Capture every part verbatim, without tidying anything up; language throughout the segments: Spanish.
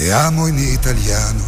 Te amo in italiano.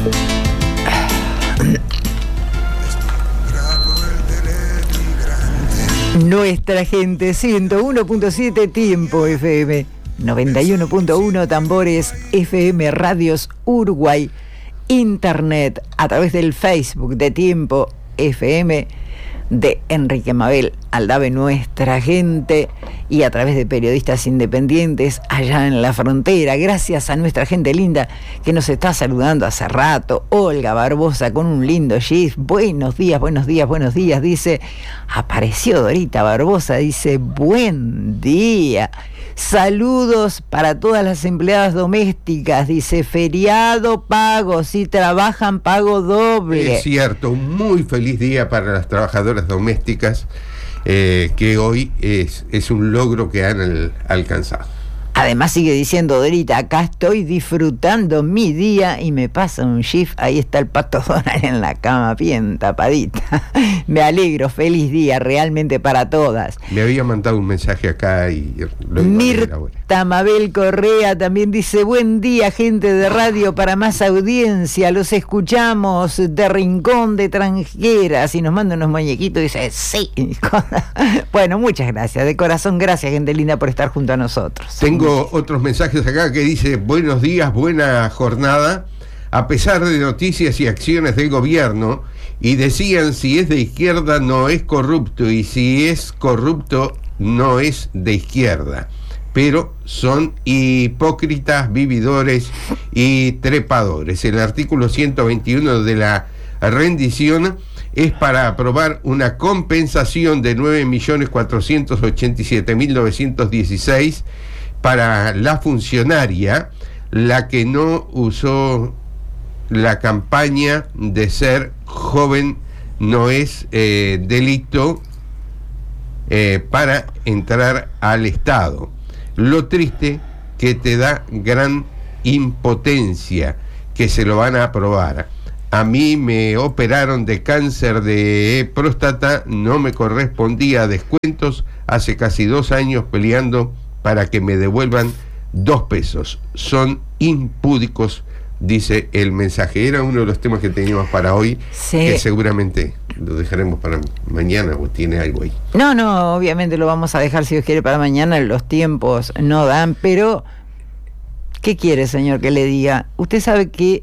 Nuestra gente, ciento uno punto siete Tiempo F M, noventa y uno punto uno Tambores F M, Radios Uruguay, Internet a través del Facebook de Tiempo F M, de Enrique Mabel Aldave, Nuestra Gente, y a través de periodistas independientes allá en la frontera. Gracias a nuestra gente linda que nos está saludando hace rato. Olga Barbosa con un lindo GIF. Buenos días, buenos días, buenos días. Dice, apareció Dorita Barbosa, dice, buen día. Saludos para todas las empleadas domésticas, dice, feriado pago, si trabajan pago doble. Es cierto, un muy feliz día para las trabajadoras domésticas, eh, que hoy es, es un logro que han al, alcanzado. Además sigue diciendo Dorita, acá estoy disfrutando mi día, y me pasa un GIF, ahí está el Pato Donald en la cama, bien tapadita. Me alegro, feliz día realmente para todas. Me había mandado un mensaje acá y lo Mirta Mabel Correa también dice, buen día gente de radio, para más audiencia, los escuchamos de Rincón de Tranjeras, y nos manda unos muñequitos y dice, sí. Bueno, muchas gracias, de corazón, gracias gente linda por estar junto a nosotros. Tengo otros mensajes acá que dice, buenos días, buena jornada, a pesar de noticias y acciones del gobierno, y decían, si es de izquierda no es corrupto, y si es corrupto no es de izquierda, pero son hipócritas, vividores y trepadores. El artículo ciento veintiuno de la rendición es para aprobar una compensación de nueve millones cuatrocientos ochenta y siete mil novecientos dieciséis para la funcionaria, la que no usó la campaña de ser joven no es eh, delito eh, para entrar al Estado. Lo triste que te da gran impotencia que se lo van a aprobar. A mí me operaron de cáncer de próstata, no me correspondía descuentos, hace casi dos años peleando para que me devuelvan dos pesos. Son impúdicos, dice el mensaje. Era uno de los temas que teníamos para hoy, sí, que seguramente lo dejaremos para mañana, o tiene algo ahí. No, no, obviamente lo vamos a dejar si Dios quiere para mañana, los tiempos no dan, pero ¿qué quiere, señor, que le diga? Usted sabe que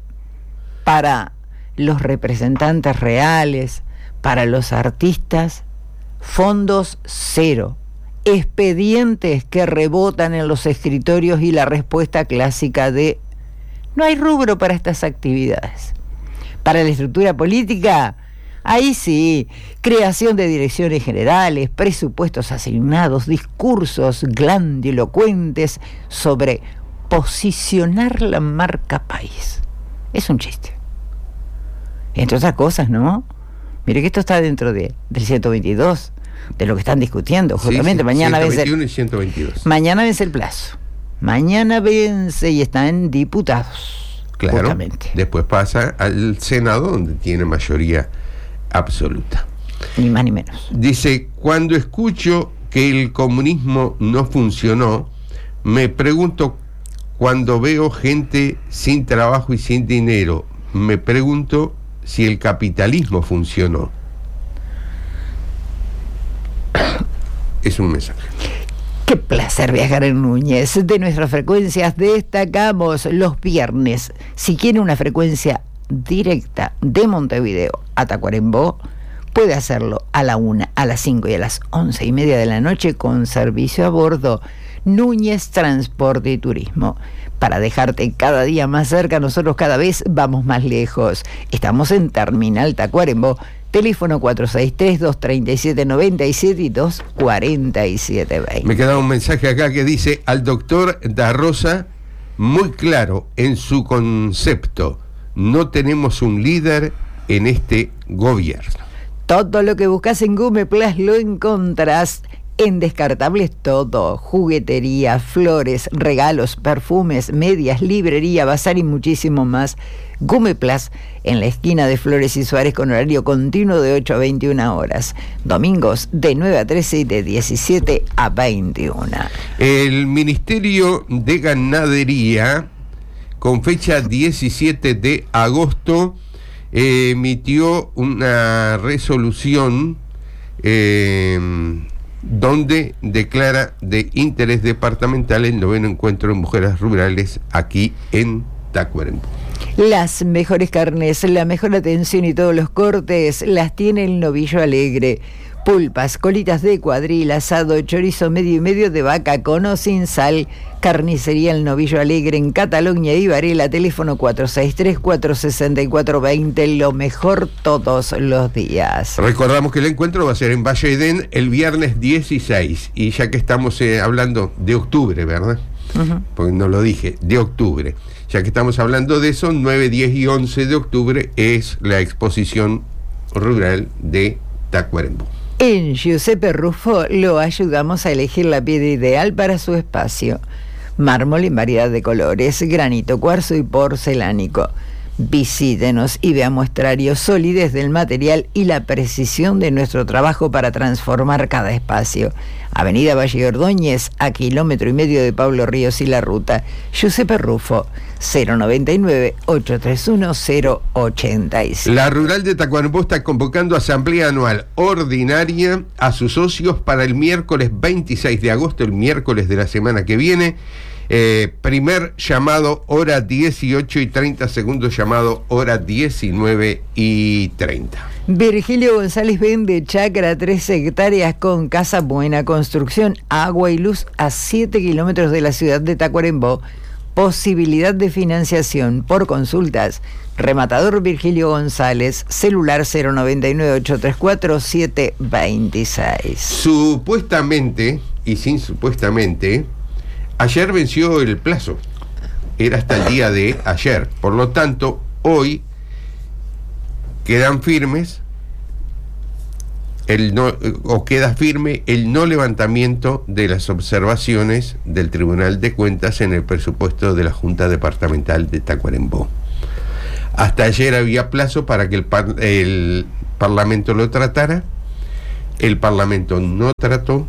para los representantes reales, para los artistas, fondos cero. Expedientes que rebotan en los escritorios, y la respuesta clásica de no hay rubro para estas actividades. Para la estructura política, ahí sí, creación de direcciones generales, presupuestos asignados, discursos grandilocuentes sobre posicionar la marca país. Es un chiste. Entre otras cosas, ¿no? Mire que esto está dentro de, del ciento veintidós, de lo que están discutiendo, justamente. Sí, sí, mañana ciento veintiuno vence, y ciento veintidós. Mañana vence el plazo. Mañana vence y está en diputados. Claro. Justamente. Después pasa al Senado, donde tiene mayoría absoluta. Ni más ni menos. Dice, cuando escucho que el comunismo no funcionó, me pregunto, cuando veo gente sin trabajo y sin dinero, me pregunto si el capitalismo funcionó. Es un mensaje. Qué placer viajar en Núñez. De nuestras frecuencias destacamos los viernes. Si quiere una frecuencia directa de Montevideo a Tacuarembó, puede hacerlo a la una, a las cinco y a las once y media de la noche con servicio a bordo. Núñez Transporte y Turismo. Para dejarte cada día más cerca, nosotros cada vez vamos más lejos. Estamos en Terminal Tacuarembó. Teléfono cuatro seis tres, dos tres siete, nueve siete y dos cuatro siete dos cero. Me queda un mensaje acá que dice, al doctor Da Rosa, muy claro en su concepto, no tenemos un líder en este gobierno. Todo lo que buscas en Gumeplas lo encontrás. En Descartables todo, juguetería, flores, regalos, perfumes, medias, librería, bazar y muchísimo más. Gumeplas, en la esquina de Flores y Suárez, con horario continuo de ocho a veintiuna horas. Domingos de nueve a trece y de diecisiete a veintiuna. El Ministerio de Ganadería con fecha diecisiete de agosto, eh, emitió una resolución eh, donde declara de interés departamental el noveno encuentro de mujeres rurales aquí en Tacuarembó. Las mejores carnes, la mejor atención y todos los cortes las tiene el Novillo Alegre. Pulpas, colitas de cuadril, asado, chorizo medio y medio de vaca con o sin sal. Carnicería El Novillo Alegre en Cataluña y Varela, teléfono cuatro seis tres, cuatro seis cuatro dos cero, lo mejor todos los días. Recordamos que el encuentro va a ser en Valle Edén el viernes dieciséis, y ya que estamos eh, hablando de octubre, ¿verdad? Uh-huh. Porque no lo dije, de octubre. Ya que estamos hablando de eso, nueve, diez y once de octubre es la exposición rural de Tacuarembó. En Giuseppe Ruffo lo ayudamos a elegir la piedra ideal para su espacio. Mármol en variedad de colores, granito, cuarzo y porcelánico. Visítenos y vea muestrarios, solidez del material y la precisión de nuestro trabajo para transformar cada espacio. Avenida Valle Ordóñez, a kilómetro y medio de Pablo Ríos y La Ruta. Giuseppe Ruffo, cero noventa y nueve, ochocientos treinta y uno, cero ochenta y seis. La Rural de Tacuarembó está convocando asamblea anual ordinaria a sus socios para el miércoles veintiséis de agosto, el miércoles de la semana que viene. Eh, primer llamado hora dieciocho y treinta, segundo llamado hora diecinueve y treinta. Virgilio González vende chacra tres hectáreas con casa buena construcción, agua y luz a siete kilómetros de la ciudad de Tacuarembó. Posibilidad de financiación por consultas. Rematador Virgilio González, celular cero noventa y nueve, ochocientos treinta y cuatro, siete veintiséis. Supuestamente, y sin supuestamente, ayer venció el plazo, era hasta el día de ayer, por lo tanto, hoy quedan firmes, el no, o queda firme el no levantamiento de las observaciones del Tribunal de Cuentas en el presupuesto de la Junta Departamental de Tacuarembó. Hasta ayer había plazo para que el, par, el Parlamento lo tratara, el Parlamento no trató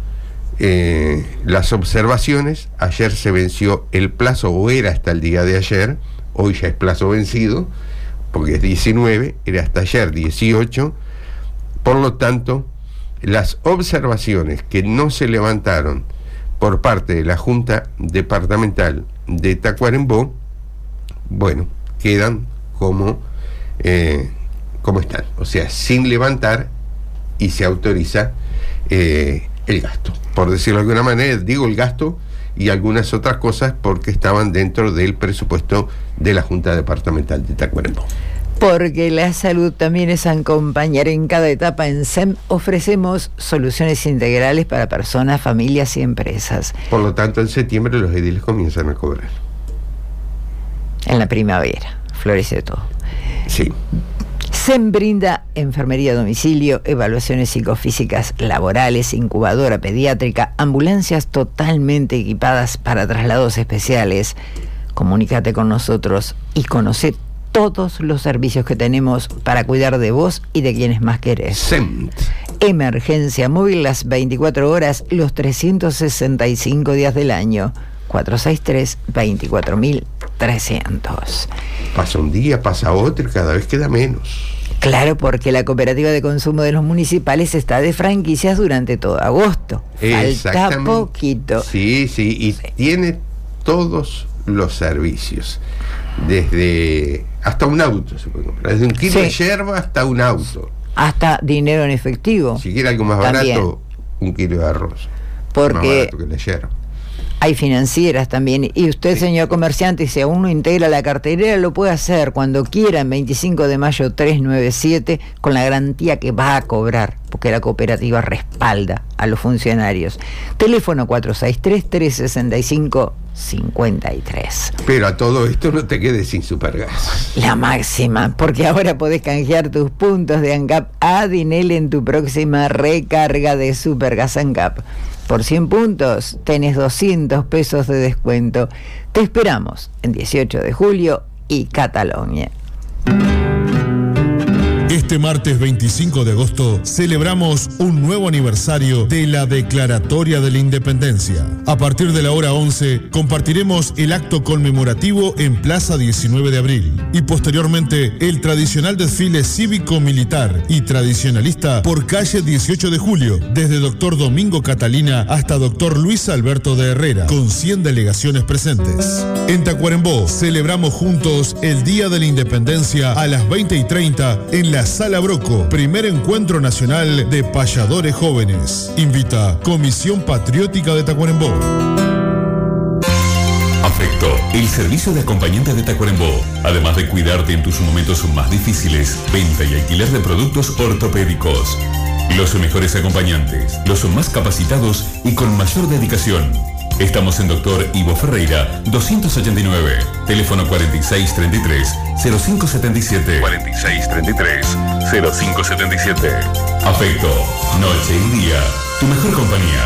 Eh, las observaciones. Ayer se venció el plazo, o era hasta el día de ayer, hoy ya es plazo vencido, porque es diecinueve, era hasta ayer dieciocho, por lo tanto, las observaciones que no se levantaron por parte de la Junta Departamental de Tacuarembó, bueno, quedan como, eh, como están, o sea, sin levantar, y se autoriza eh, el gasto, por decirlo de alguna manera. Digo el gasto y algunas otras cosas porque estaban dentro del presupuesto de la Junta Departamental de Tacuarembó. Porque la salud también es acompañar en cada etapa. En S E M ofrecemos soluciones integrales para personas, familias y empresas. Por lo tanto, en septiembre los ediles comienzan a cobrar. En la primavera, florece todo. Sí. S E M brinda enfermería a domicilio, evaluaciones psicofísicas laborales, incubadora pediátrica, ambulancias totalmente equipadas para traslados especiales. Comunícate con nosotros y conoce todos los servicios que tenemos para cuidar de vos y de quienes más querés. S E M. Emergencia móvil las veinticuatro horas, los trescientos sesenta y cinco días del año. cuatro seis tres, veinticuatro mil trescientos. Pasa un día, pasa otro y cada vez queda menos. Claro, porque la cooperativa de consumo de los municipales está de franquicias durante todo agosto. Falta poquito. Sí, sí, y sí. Tiene todos los servicios. Desde hasta un auto se puede comprar. Desde un kilo sí. de yerba hasta un auto. Hasta dinero en efectivo. Si quiere algo más también. Barato, un kilo de arroz. Porque más barato que la yerba. Hay financieras también, y usted, sí, señor comerciante, si aún no integra la cartelera, lo puede hacer cuando quiera, en veinticinco de mayo trescientos noventa y siete, con la garantía que va a cobrar, porque la cooperativa respalda a los funcionarios. Teléfono cuatro seis tres, tres seis cinco, cinco tres. Pero a todo esto no te quedes sin Supergas. La máxima, porque ahora podés canjear tus puntos de ANCAP a Dinel en tu próxima recarga de Supergas ANCAP. Por cien puntos tenés doscientos pesos de descuento. Te esperamos en dieciocho de julio y Cataluña. Este martes veinticinco de agosto celebramos un nuevo aniversario de la Declaratoria de la Independencia. A partir de la hora once compartiremos el acto conmemorativo en Plaza diecinueve de abril y posteriormente el tradicional desfile cívico-militar y tradicionalista por calle dieciocho de julio, desde Doctor Domingo Catalina hasta Doctor Luis Alberto de Herrera, con cien delegaciones presentes. En Tacuarembó celebramos juntos el Día de la Independencia a las veinte y treinta en la Sala Broco, primer encuentro nacional de payadores jóvenes. Invita Comisión Patriótica de Tacuarembó. Afecto, el servicio de acompañante de Tacuarembó. Además de cuidarte en tus momentos más difíciles, venta y alquiler de productos ortopédicos. Los mejores acompañantes, los más capacitados y con mayor dedicación. Estamos en Doctor Ivo Ferreira, doscientos ochenta y nueve. Teléfono cuarenta y seis treinta y tres, cero cinco setenta y siete. cuarenta y seis treinta y tres, cero cinco setenta y siete. Afecto, noche y día, tu mejor compañía.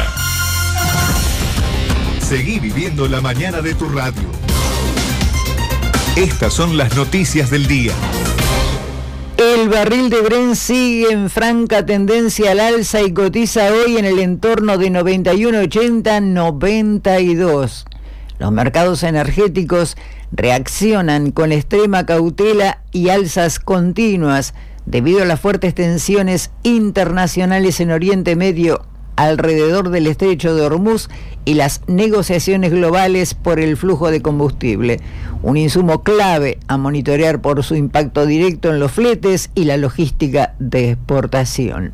Seguí viviendo la mañana de tu radio. Estas son las noticias del día. El barril de Brent sigue en franca tendencia al alza y cotiza hoy en el entorno de noventa y uno ochenta, noventa y dos. Los mercados energéticos reaccionan con extrema cautela y alzas continuas debido a las fuertes tensiones internacionales en Oriente Medio, alrededor del estrecho de Hormuz y las negociaciones globales por el flujo de combustible, un insumo clave a monitorear por su impacto directo en los fletes y la logística de exportación.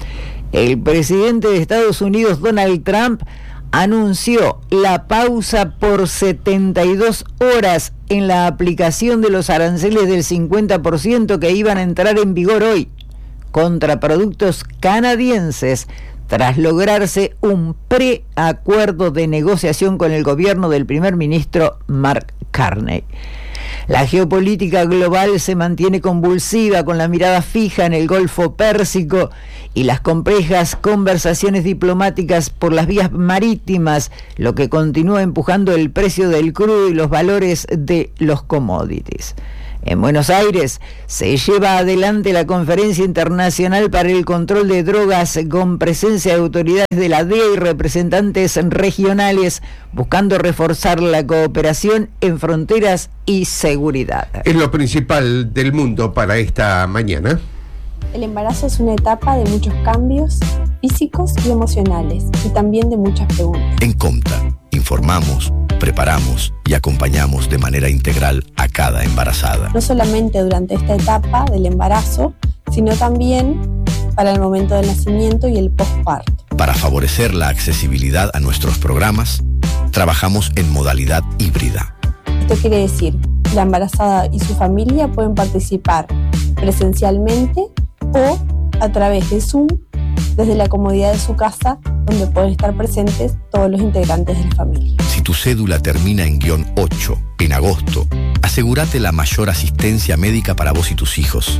El presidente de Estados Unidos, Donald Trump, anunció la pausa por setenta y dos horas en la aplicación de los aranceles del cincuenta por ciento que iban a entrar en vigor hoy contra productos canadienses, tras lograrse un preacuerdo de negociación con el gobierno del primer ministro Mark Carney. La geopolítica global se mantiene convulsiva, con la mirada fija en el Golfo Pérsico y las complejas conversaciones diplomáticas por las vías marítimas, lo que continúa empujando el precio del crudo y los valores de los commodities. En Buenos Aires se lleva adelante la Conferencia Internacional para el Control de Drogas con presencia de autoridades de la D E A y representantes regionales, buscando reforzar la cooperación en fronteras y seguridad. Es lo principal del mundo para esta mañana. El embarazo es una etapa de muchos cambios físicos y emocionales, y también de muchas preguntas. En Comta, informamos, preparamos y acompañamos de manera integral a cada embarazada. No solamente durante esta etapa del embarazo, sino también para el momento del nacimiento y el posparto. Para favorecer la accesibilidad a nuestros programas, trabajamos en modalidad híbrida. Esto quiere decir que la embarazada y su familia pueden participar presencialmente o a través de Zoom, desde la comodidad de su casa, donde pueden estar presentes todos los integrantes de la familia. Si tu cédula termina en guión ocho en agosto, asegúrate la mayor asistencia médica para vos y tus hijos.